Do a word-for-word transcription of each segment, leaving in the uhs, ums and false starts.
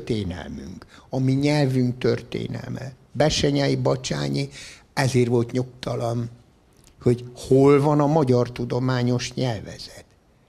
történelmünk, a mi nyelvünk történelme. Bessenyei Bacsányi ezért volt nyugtalan, hogy hol van a magyar tudományos nyelvezet.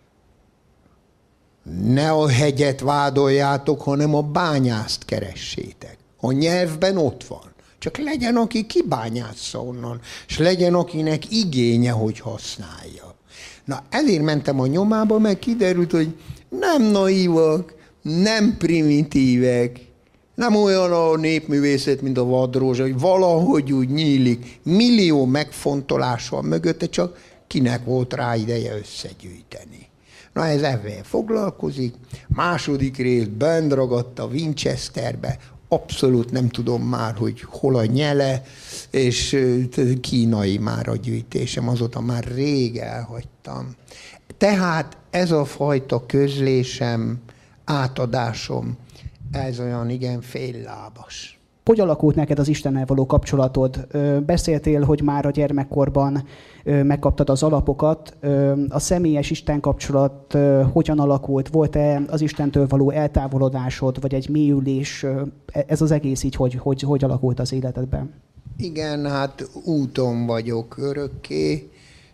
Ne a hegyet vádoljátok, hanem a bányászt keressétek. A nyelvben ott van. Csak legyen, aki kibányásza onnan, és legyen, akinek igénye, hogy használja. Na, ezért mentem a nyomába, meg kiderült, hogy nem naívak, nem primitívek, nem olyan a népművészet, mint a vadrózsa, hogy valahogy úgy nyílik. Millió megfontolás van mögötte, csak kinek volt rá ideje összegyűjteni. Na, ez ebben foglalkozik. Második rész bent ragadt a Winchesterbe, abszolút nem tudom már, hogy hol a nyele, és kínai már a gyűjtésem, azóta már rég elhagytam. Tehát ez a fajta közlésem, átadásom, ez olyan igen féllábas. Hogy alakult neked az Istennel való kapcsolatod? Beszéltél, hogy már a gyermekkorban megkaptad az alapokat. A személyes Isten kapcsolat hogyan alakult? Volt-e az Istentől való eltávolodásod, vagy egy mélyülés? Ez az egész így, hogy, hogy, hogy alakult az életedben? Igen, hát úton vagyok örökké,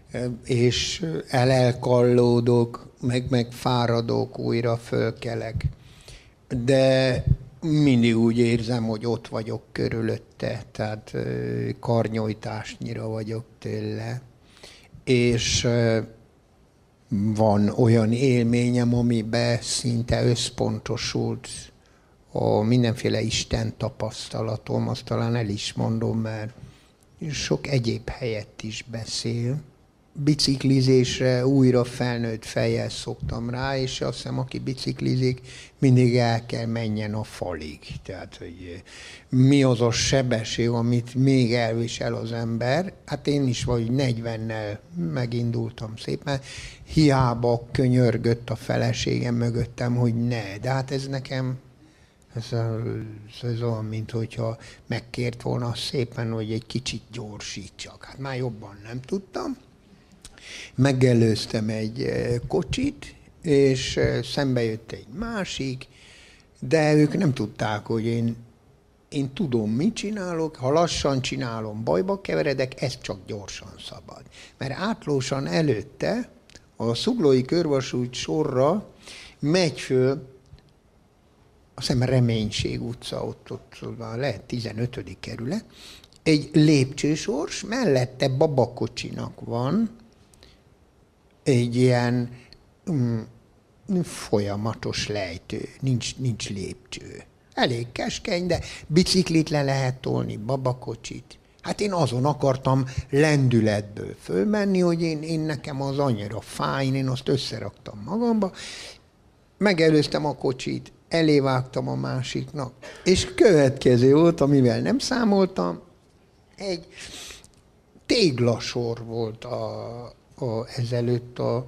és elelkallódok, meg, meg fáradok, újra fölkelek. De mindig úgy érzem, hogy ott vagyok körülötte, tehát karnyújtásnyira vagyok tőle. És van olyan élményem, amiben szinte összpontosult a mindenféle Isten tapasztalatom, azt talán el is mondom, mert sok egyéb helyett is beszél. Biciklizésre újra felnőtt fejjel szoktam rá, és azt hiszem, aki biciklizik, mindig el kell menjen a falig. Tehát, hogy mi az a sebesség, amit még elvisel az ember. Hát én is vagy negyvennel megindultam szépen. Hiába könyörgött a feleségem mögöttem, hogy ne. De hát ez nekem, ez, ez olyan, mint hogyha megkért volna szépen, hogy egy kicsit gyorsítsak. Hát már jobban nem tudtam. Megelőztem egy kocsit, és szembe jött egy másik, de ők nem tudták, hogy én, én tudom, mit csinálok, ha lassan csinálom, bajba keveredek, ez csak gyorsan szabad. Mert átlósan előtte a Zuglói körvasút sorra megy föl, azt hiszem Reménység utca, ott, ott, ott lehet tizenötödik kerület, egy lépcsősors, mellette babakocsinak van, egy ilyen mm, folyamatos lejtő, nincs, nincs lépcső. Elég keskeny, de biciklit le lehet tolni, babakocsit. Hát én azon akartam lendületből fölmenni, hogy én, én nekem az annyira fáj, én azt összeraktam magamba, megelőztem a kocsit, elévágtam a másiknak, és következő volt, amivel nem számoltam, egy téglasor volt a A, ezelőtt a, a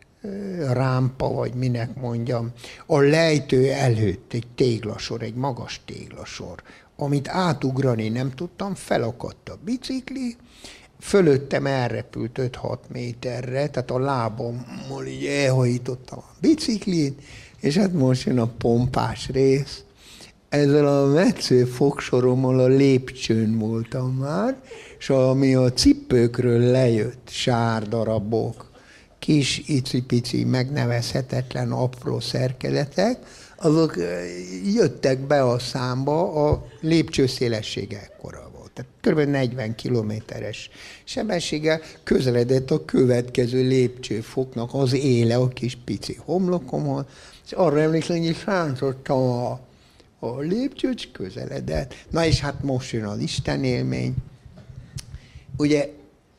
rámpa, vagy minek mondjam, a lejtő előtt egy téglasor, egy magas téglasor, amit átugrani nem tudtam, felakadt a bicikli, fölöttem elrepült öt-hat méterre, tehát a lábammal így elhajítottam a biciklit, és hát most jön a pompás rész. Ezzel a metsző fogsorommal a lépcsőn voltam már, és ami a cipőkről lejött sárdarabok, kis icipici, megnevezhetetlen apró szerkezetek, azok jöttek be a számba, a lépcső szélessége ekkora volt. Tehát kb. negyven kilométeres sebességgel közeledett a következő lépcsőfoknak az éle a kis pici homlokomon, és arra emlékszem, hogy rántottam a, a lépcsőt, közeledett. Na és hát most jön az Isten élmény. Ugye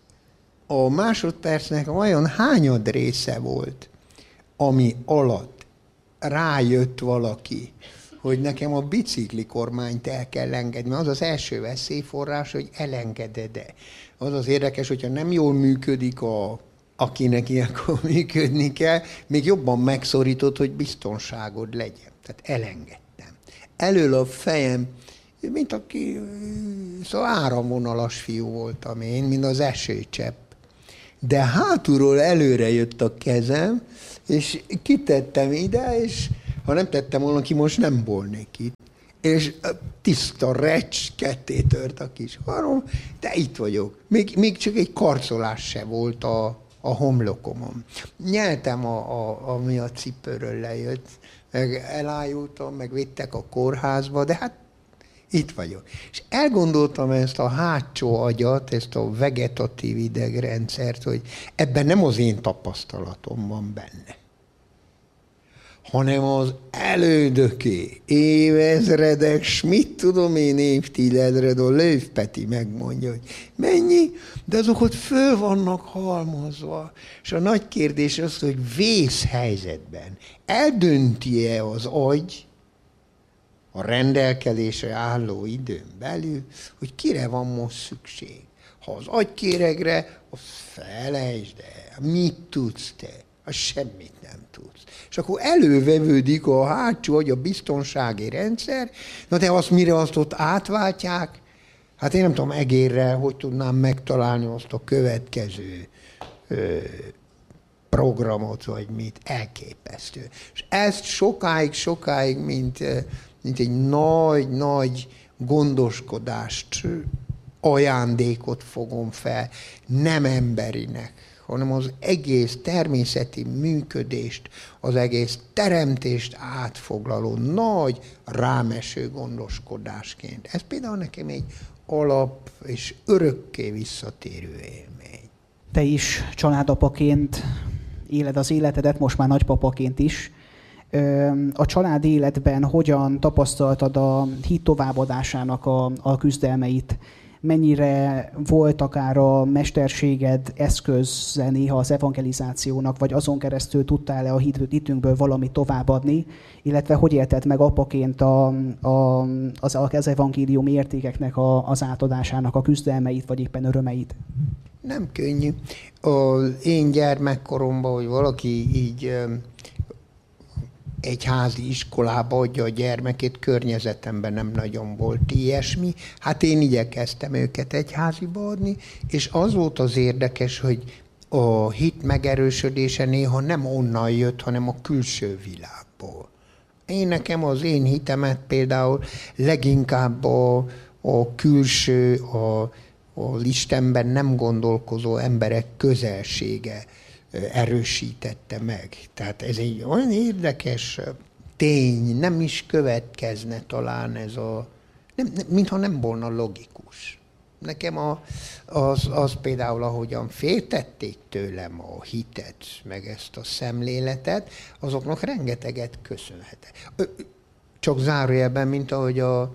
a másodpercnek vajon hányad része volt, ami alatt rájött valaki, hogy nekem a bicikli kormányt el kell engedni. Az az első veszélyforrás, hogy elengeded-e. Az az érdekes, hogyha nem jól működik, a, akinek ilyenkor működni kell, még jobban megszorítod, hogy biztonságod legyen. Tehát elengedtem. Elől a fejem, mint aki, szóval áramvonalas fiú voltam én, mint az esőcsepp. De hátulról előre jött a kezem, és kitettem ide, és Ha nem tettem volna ki, most nem volnék itt. És tiszta recs, ketté tört a kis harom, de itt vagyok. Még, még csak egy karcolás se volt a, a homlokomon. Nyeltem, a, a, ami a cipőről lejött, meg elájultam, meg vittek a kórházba, de hát itt vagyok. És elgondoltam ezt a hátsó agyat, ezt a vegetatív idegrendszert, hogy ebben nem az én tapasztalatom van benne, hanem az elődöké, évezredek, s mit tudom én évtizedred, a Löw Peti megmondja, hogy mennyi, de azok ott föl vannak halmozva. És a nagy kérdés az, hogy vészhelyzetben eldönti-e az agy a rendelkezésre álló időn belül, hogy kire van most szükség. Ha az agykéregre, az felejtsd el, mit tudsz te? Az semmit nem tudsz. És akkor elővevődik a hátsó agy, a biztonsági rendszer, na de azt mire azt ott átváltják, hát én nem tudom egérre, hogy tudnám megtalálni azt a következő ö, programot, vagy mit, elképesztő. És ezt sokáig, sokáig, mint, mint egy nagy-nagy gondoskodást, ajándékot fogom fel, nem emberinek, hanem az egész természeti működést, az egész teremtést átfoglaló nagy rámeső gondoskodásként. Ez például nekem egy alap és örökké visszatérő élmény. Te is családapaként éled az életedet, most már nagypapaként is. A család életben hogyan tapasztaltad a hit továbbadásának a, a küzdelmeit? Mennyire volt akár a mesterséged eszköze néha az evangelizációnak, vagy azon keresztül tudtál-e a hitünkből valamit továbbadni, illetve hogy élted meg apaként a, a, az, az evangélium értékeknek a, az átadásának a küzdelmeit, vagy éppen örömeit? Nem könnyű. Az én gyermekkoromban, hogy valaki így egy házi iskolába adja a gyermekét, környezetemben nem nagyon volt ilyesmi. Hát én igyekeztem őket egyháziba adni, és az volt az érdekes, hogy a hit megerősödése néha nem onnan jött, hanem a külső világból. Én nekem az én hitemet például leginkább a, a külső, a, a Istenben nem gondolkozó emberek közelsége erősítette meg. Tehát ez egy olyan érdekes tény, nem is következne talán ez a... Nem, nem, mintha nem volna logikus. Nekem a, az, az például, ahogyan féltették tőlem a hitet, meg ezt a szemléletet, azoknak rengeteget köszönhetek. Csak zárójelben, mint ahogy a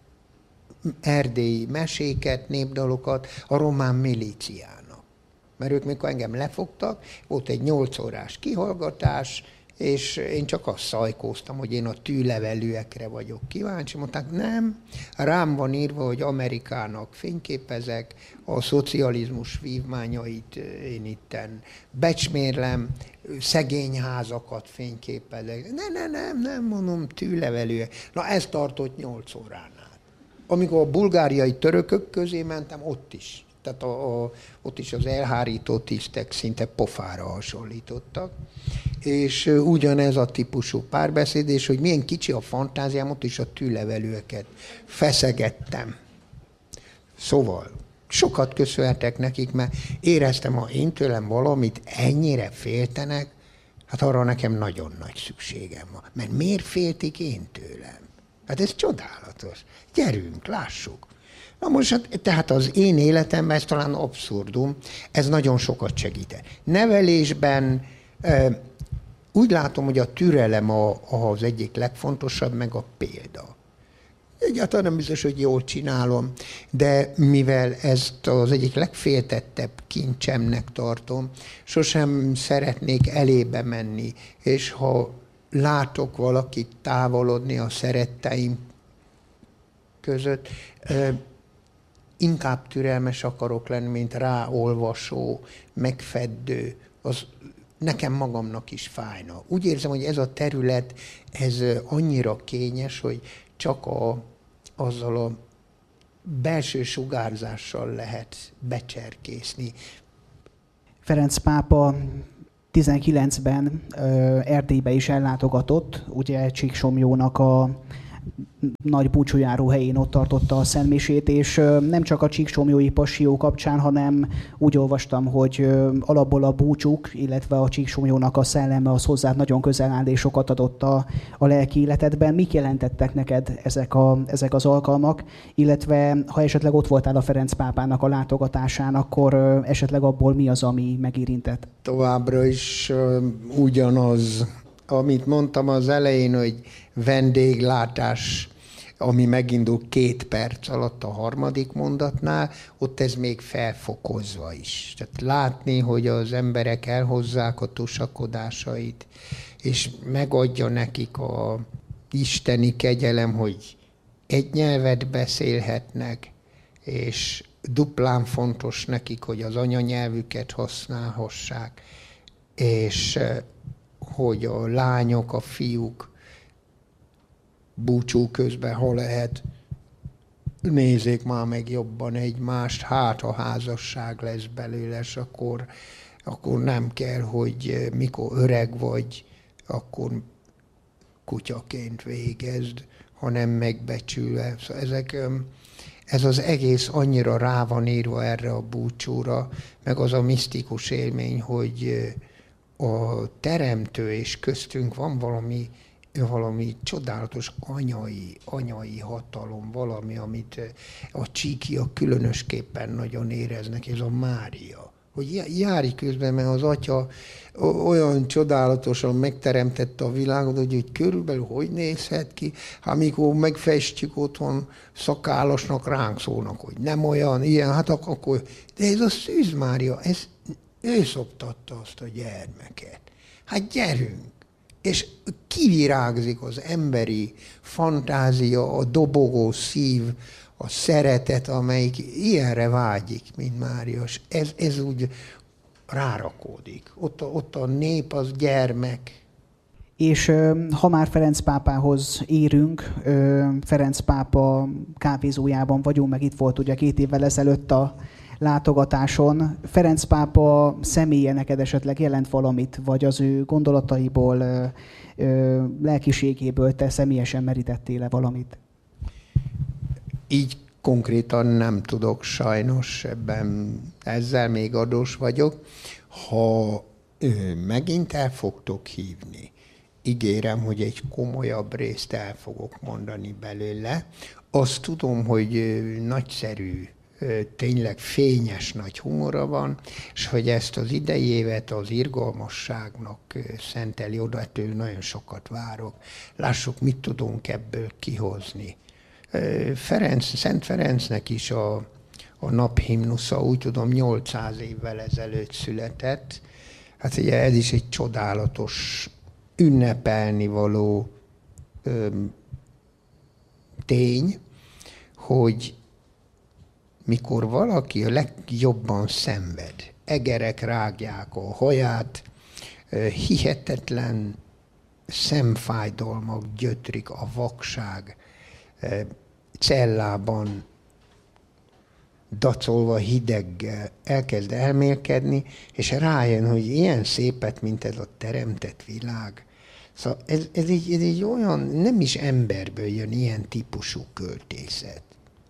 erdélyi meséket, népdalokat, a román milícián. Mert ők, mikor engem lefogtak, volt egy nyolc órás kihallgatás, és én csak azt szajkóztam, hogy én a tűlevelűekre vagyok kíváncsi. Mondták, nem, rám van írva, hogy Amerikának fényképezek, a szocializmus vívmányait én itten becsmérlem, szegényházakat fényképezek. Ne, ne, nem, nem, mondom, tűlevelűek. Na, ez tartott nyolc óránál. Amikor a bulgáriai törökök közé mentem, ott is. Tehát a, a, ott is az elhárító tisztek szinte pofára hasonlítottak. És ugyanez a típusú párbeszéd, és hogy milyen kicsi a fantáziám, ott is a tűlevelőeket feszegettem. Szóval sokat köszönhetek nekik, mert éreztem, ha én tőlem valamit ennyire féltenek, hát arra nekem nagyon nagy szükségem van. Mert miért féltik én tőlem? Hát ez csodálatos. Gyerünk, lássuk. Na most, tehát az én életemben ez talán abszurdum, ez nagyon sokat segít. Nevelésben úgy látom, hogy a türelem az egyik legfontosabb, meg a példa. Egyáltalán nem biztos, hogy jól csinálom, de mivel ezt az egyik legféltettebb kincsemnek tartom, sosem szeretnék elébe menni, és ha látok valakit távolodni a szeretteim között, inkább türelmes akarok lenni, mint ráolvasó, megfeddő, az nekem magamnak is fájna. Úgy érzem, hogy ez a terület, ez annyira kényes, hogy csak a, azzal a belső sugárzással lehet becserkészni. Ferenc pápa tizenkilencben Erdélybe is ellátogatott, ugye Csíksomlyónak a nagy búcsújáró helyén ott tartotta a szentmisét, és nem csak a csíksomlyói passió kapcsán, hanem úgy olvastam, hogy alapból a búcsúk, illetve a Csíksomlyónak a szelleme az hozzá nagyon közel áll, és sokat adott a, a lelki életedben. Mik jelentettek neked ezek, a, ezek az alkalmak, illetve ha esetleg ott voltál a Ferenc pápának a látogatásán, akkor esetleg abból mi az, ami megérintett? Továbbra is uh, ugyanaz, amit mondtam az elején, hogy vendéglátás, ami megindul két perc alatt a harmadik mondatnál, ott ez még felfokozva is. Tehát látni, hogy az emberek elhozzák a tusakodásait, és megadja nekik a isteni kegyelem, hogy egy nyelvet beszélhetnek, és duplán fontos nekik, hogy az anyanyelvüket használhassák, és hogy a lányok, a fiúk búcsú közben, ha lehet, nézzék már meg jobban egymást, hát a házasság lesz belőle, és akkor, akkor nem kell, hogy mikor öreg vagy, akkor kutyaként végezd, hanem megbecsülve. Szóval ezek, ez az egész annyira rá van írva erre a búcsúra, meg az a misztikus élmény, hogy a teremtő és köztünk van valami, valami csodálatos anyai, anyai hatalom, valami, amit a csíkiak különösképpen nagyon éreznek, ez a Mária. Hogy járj közben, mert az atya olyan csodálatosan megteremtette a világot, hogy, hogy körülbelül hogy nézhet ki, hát amikor megfestjük otthon szakállasnak, ránk szólnak, hogy nem olyan, ilyen, hát akkor, de ez a Szűz Mária, ez, ő szoptatta azt a gyermeket. Hát gyerünk! És kivirágzik az emberi fantázia, a dobogó szív, a szeretet, amelyik ilyenre vágyik, mint Mária. És ez, ez úgy rárakódik. Ott a, ott a nép az gyermek. És ha már Ferenc pápához érünk, Ferenc pápa kávézójában vagyunk, meg itt volt ugye két évvel ezelőtt a látogatáson. Ferenc pápa személye neked esetleg jelent valamit, vagy az ő gondolataiból, lelkiségéből te személyesen merítettél-e valamit? Így konkrétan nem tudok sajnos, ebben ezzel még adós vagyok. Ha megint el fogtok hívni, ígérem, hogy egy komolyabb részt el fogok mondani belőle. Azt tudom, hogy nagyszerű, tényleg fényes nagy humora van, és hogy ezt az idei évet az irgalmasságnak szenteli, oda tőle nagyon sokat várok. Lássuk, mit tudunk ebből kihozni. Ferenc, Szent Ferencnek is a, a naphimnusza, úgy tudom, nyolcszáz évvel ezelőtt született. Hát ugye ez is egy csodálatos, ünnepelni való ö, tény, hogy mikor valaki a legjobban szenved, egerek rágják a haját, hihetetlen szemfájdalmak gyötrik, a vakság, cellában dacolva hideggel elkezd elmélkedni, és rájön, hogy ilyen szépet, mint ez a teremtett világ. Szóval ez, ez, egy, ez egy olyan, nem is emberből jön ilyen típusú költészet.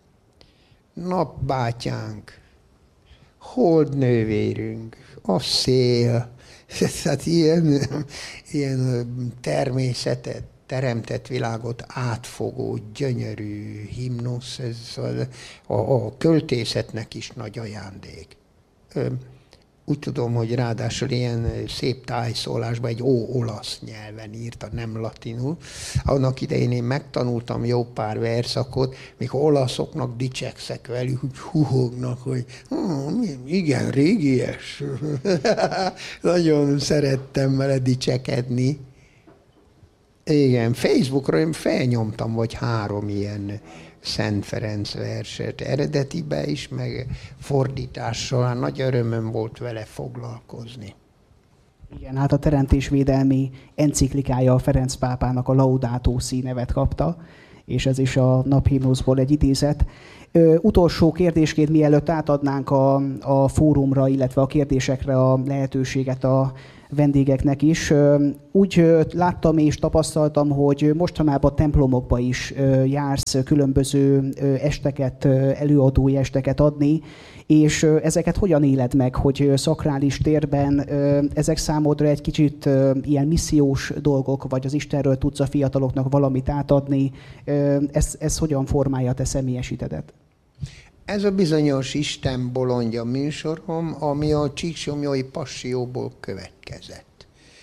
Napbátyánk, holdnővérünk, a szél, tehát ilyen, ilyen természetet, teremtett világot átfogó, gyönyörű himnusz, ez a, a költészetnek is nagy ajándék. Úgy tudom, hogy ráadásul ilyen szép tájszólásban egy ó-olasz nyelven írta, nem latinul. Annak idején én megtanultam jó pár verszakot, mikor olaszoknak dicsekszek velük, hogy huhognak, hogy hm, igen, régies. Nagyon szerettem vele dicsekedni. Igen, Facebookra én felnyomtam vagy három ilyen Szent Ferenc verset, eredetibe is, meg fordítással, nagy örömöm volt vele foglalkozni. Igen, hát a teremtésvédelmi enciklikája a Ferenc pápának a Laudato Si nevet kapta, és ez is a naphimnuszból egy idézet. Ö, utolsó kérdésként, mielőtt átadnánk a, a fórumra, illetve a kérdésekre a lehetőséget a vendégeknek is. Úgy láttam és tapasztaltam, hogy mostanában templomokba is jársz különböző esteket, előadói esteket adni, és ezeket hogyan éled meg, hogy szakrális térben ezek számodra egy kicsit ilyen missziós dolgok, vagy az Istenről tudsz a fiataloknak valamit átadni, ez, ez hogyan formálja a te személyes hitedet? Ez a bizonyos Isten bolondja műsorom, ami a Csíksomlyói Passióból következett.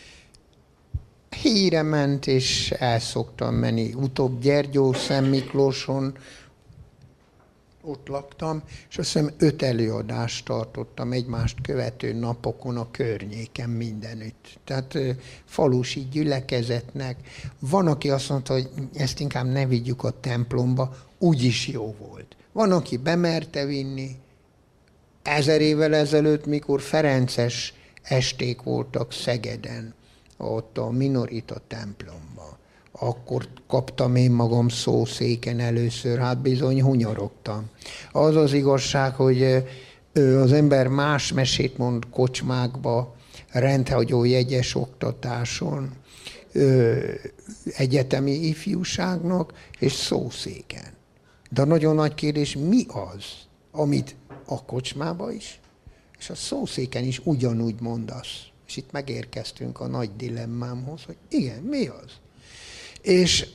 Híre ment, és el szoktam menni. Utóbb Gyergyó, Szent Miklóson, ott laktam, és azt hiszem öt előadást tartottam egymást követő napokon a környéken mindenütt. Tehát falusi gyülekezetnek. Van, aki azt mondta, hogy ezt inkább ne vigyük a templomba, úgyis jó volt. Van, aki bemerte vinni. Ezer évvel ezelőtt, mikor ferences esték voltak Szegeden, ott a Minorita templomban, akkor kaptam én magam szószéken először, hát bizony hunyorogtam. Az az igazság, hogy az ember más mesét mond kocsmákba, rendhagyó jegyes oktatáson, egyetemi ifjúságnak és szószéken. De a nagyon nagy kérdés, mi az, amit a kocsmába is, és a szószéken is ugyanúgy mondasz. És itt megérkeztünk a nagy dilemmámhoz, hogy igen, mi az? És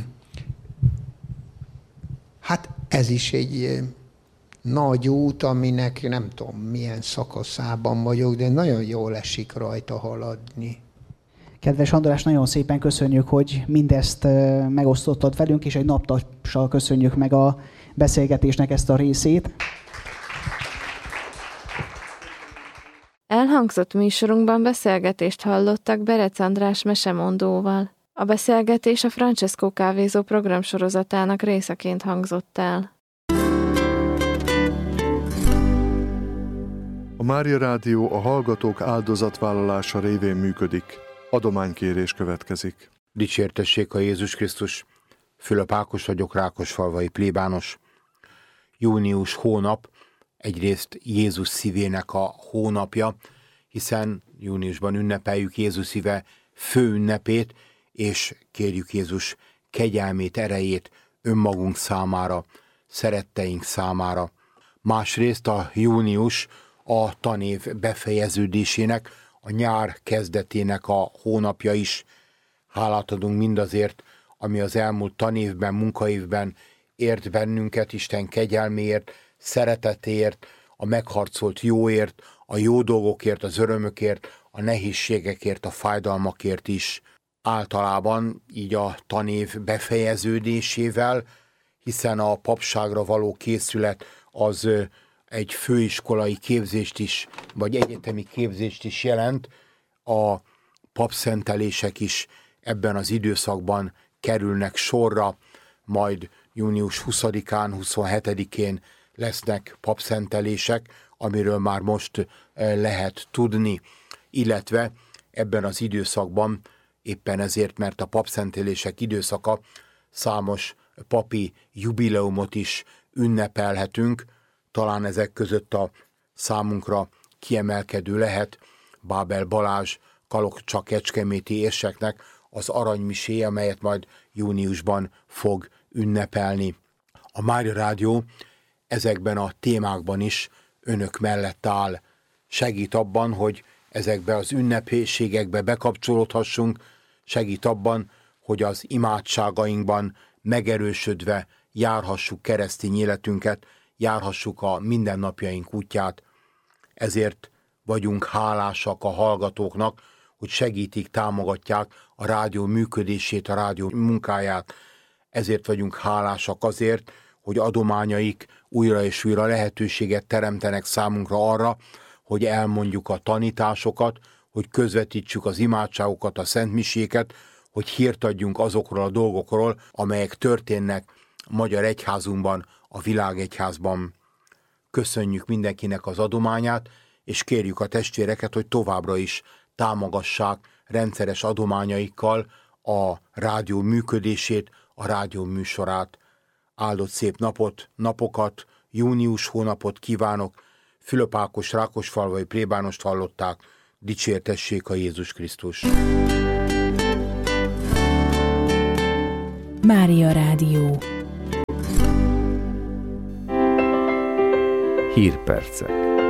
hát ez is egy nagy út, aminek nem tudom milyen szakaszában vagyok, de nagyon jól esik rajta haladni. Kedves András, nagyon szépen köszönjük, hogy mindezt megosztottad velünk, és egy naptassal köszönjük meg a beszélgetésnek ezt a részét. Elhangzott műsorunkban beszélgetést hallottak Berec András mesemondóval. A beszélgetés a Francesco Kávézó programsorozatának részeként hangzott el. A Mária Rádió a hallgatók áldozatvállalása révén működik. Adománykérés következik. Dicsértessék a Jézus Krisztus! Fülöp Ákos vagyok, Rákosfalvai plébános. Június hónap egyrészt Jézus szívének a hónapja, hiszen júniusban ünnepeljük Jézus szíve fő ünnepét, és kérjük Jézus kegyelmét, erejét önmagunk számára, szeretteink számára. Másrészt a június a tanév befejeződésének, a nyár kezdetének a hónapja is. Hálát adunk mindazért, ami az elmúlt tanévben, munkaévben ért bennünket, Isten kegyelméért, szeretetéért, a megharcolt jóért, a jó dolgokért, az örömökért, a nehézségekért, a fájdalmakért is. Általában így a tanév befejeződésével, hiszen a papságra való készület az egy főiskolai képzést is, vagy egyetemi képzést is jelent, a papszentelések is ebben az időszakban kerülnek sorra, majd június huszadikán, huszonhetedikén lesznek papszentelések, amiről már most lehet tudni, illetve ebben az időszakban, éppen ezért, mert a papszentelések időszaka, számos papi jubileumot is ünnepelhetünk, talán ezek között a számunkra kiemelkedő lehet Bábel Balázs Kalocsa-kecskeméti érseknek az aranymiséje, amelyet majd júniusban fog ünnepelni. A Mária Rádió ezekben a témákban is önök mellett áll. Segít abban, hogy ezekbe az ünnepségekbe bekapcsolódhassunk, segít abban, hogy az imádságainkban megerősödve járhassuk keresztény életünket, járhassuk a mindennapjaink útját. Ezért vagyunk hálásak a hallgatóknak, hogy segítik, támogatják a rádió működését, a rádió munkáját. Ezért vagyunk hálásak azért, hogy adományaik újra és újra lehetőséget teremtenek számunkra arra, hogy elmondjuk a tanításokat, hogy közvetítsük az imádságokat, a szentmiséket, hogy hírt adjunk azokról a dolgokról, amelyek történnek a magyar egyházunkban, a világegyházban. Köszönjük mindenkinek az adományát, és kérjük a testvéreket, hogy továbbra is támogassák rendszeres adományaikkal a rádió működését, a rádió műsorát. Áldott szép napot, napokat, június hónapot kívánok. Fülöp Ákos Rákosfalvai plébánost hallották. Dicsértessék a Jézus Krisztus! Mária Rádió. Hírpercek.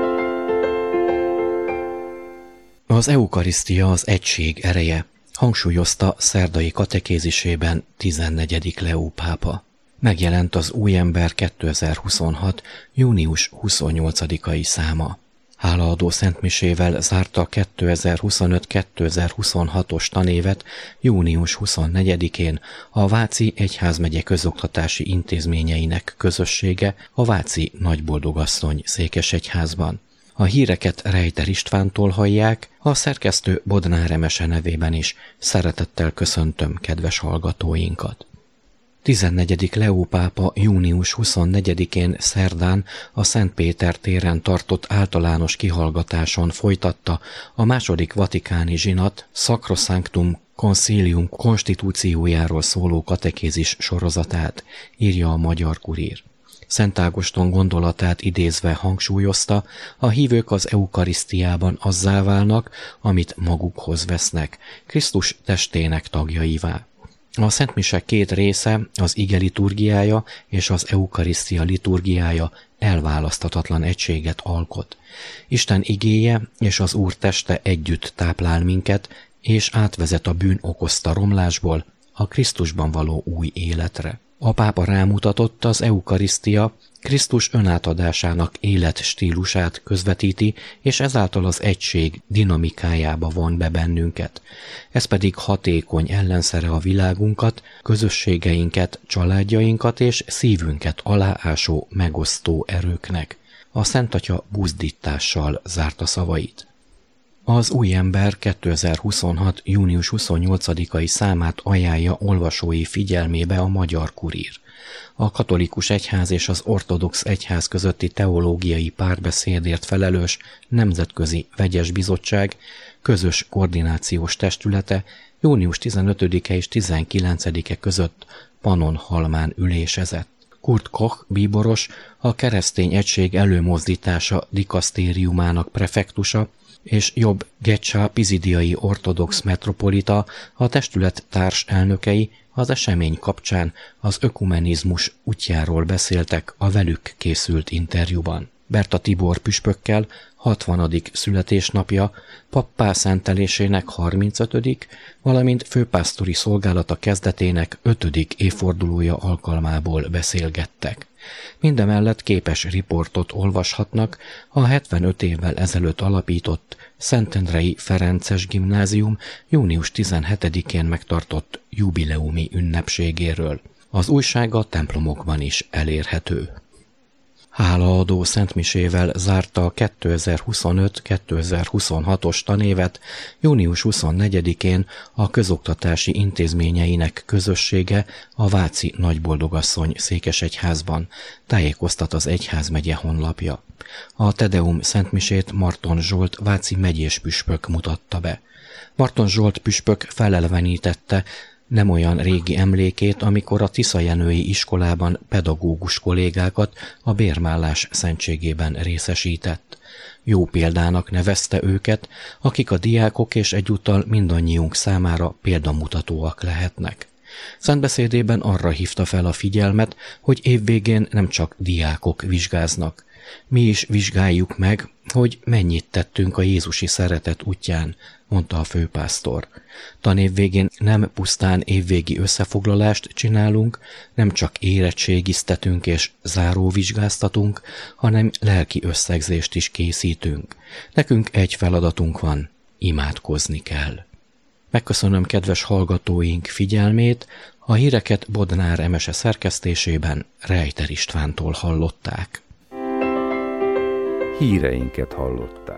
Az eukarisztia az egység ereje, hangsúlyozta szerdai katekézisében tizennegyedik Leó pápa. Megjelent az Új ember kétezer-huszonhat. június huszonnyolcadikai száma. Hálaadó szentmisével zárta kétezer-huszonöt kétezer-huszonhatos tanévet június huszonnegyedikén a Váci Egyházmegye közoktatási intézményeinek közössége a Váci Nagyboldogasszony székesegyházban. A híreket Rejter Istvántól hallják, a szerkesztő Bodnár Emese nevében is szeretettel köszöntöm kedves hallgatóinkat. tizennegyedik Leó pápa június huszonnegyedikén szerdán a Szent Péter téren tartott általános kihallgatáson folytatta a második vatikáni zsinat Sacrosanctum Concilium konstitúciójáról szóló katekézis sorozatát, írja a Magyar Kurír. Szent Ágoston gondolatát idézve hangsúlyozta, a hívők az eukarisztiában azzá válnak, amit magukhoz vesznek, Krisztus testének tagjaivá. A szentmise két része, az ige liturgiája és az eukarisztia liturgiája elválaszthatatlan egységet alkot. Isten igéje és az Úr teste együtt táplál minket, és átvezet a bűn okozta romlásból a Krisztusban való új életre. A pápa rámutatott, az eukarisztia Krisztus önátadásának életstílusát közvetíti, és ezáltal az egység dinamikájába von be bennünket. Ez pedig hatékony ellenszere a világunkat, közösségeinket, családjainkat és szívünket aláásó, megosztó erőknek. A Szent Atya buzdítással zárta szavait. Az Új ember kétezer-huszonhat. június huszonnyolcadikai számát ajánlja olvasói figyelmébe a Magyar Kurír. A katolikus egyház és az ortodox egyház közötti teológiai párbeszédért felelős Nemzetközi Vegyes Bizottság közös koordinációs testülete június tizenötödike és tizenkilencedike között Pannonhalmán ülésezett. Kurt Koch bíboros, a Keresztény Egység Előmozdítása dikasztériumának prefektusa, és Jobb Gecsa pizidiai ortodox metropolita, a testület társelnökei az esemény kapcsán az ökumenizmus útjáról beszéltek a velük készült interjúban. Berta Tibor püspökkel hatvanadik születésnapja, pappá szentelésének harmincötödik, valamint főpásztori szolgálata kezdetének ötödik évfordulója alkalmából beszélgettek. Mindemellett képes riportot olvashatnak a hetvenöt évvel ezelőtt alapított Szentendrei Ferences Gimnázium június tizenhetedikén megtartott jubileumi ünnepségéről. Az újság a templomokban is elérhető. Hálaadó szentmisével zárta a kétezer-huszonöt kétezer-huszonhatos tanévet június huszonnegyedikén a közoktatási intézményeinek közössége a Váci Nagyboldogasszony székesegyházban, tájékoztat az egyházmegye honlapja. A Tedeum szentmisét Marton Zsolt váci megyés püspök mutatta be. Marton Zsolt püspök felelevenítette nem olyan régi emlékét, amikor a Tiszajenői iskolában pedagógus kollégákat a bérmállás szentségében részesített. Jó példának nevezte őket, akik a diákok és egyúttal mindannyiunk számára példamutatóak lehetnek. Szentbeszédében arra hívta fel a figyelmet, hogy évvégén nem csak diákok vizsgáznak. Mi is vizsgáljuk meg, hogy mennyit tettünk a jézusi szeretet útján, mondta a főpásztor. Tanév végén nem pusztán évvégi összefoglalást csinálunk, nem csak érettségiztetünk és záróvizsgáztatunk, hanem lelki összegzést is készítünk. Nekünk egy feladatunk van, imádkozni kell. Megköszönöm kedves hallgatóink figyelmét, a híreket Bodnár Emese szerkesztésében Rejter Istvántól hallották. Híreinket hallották.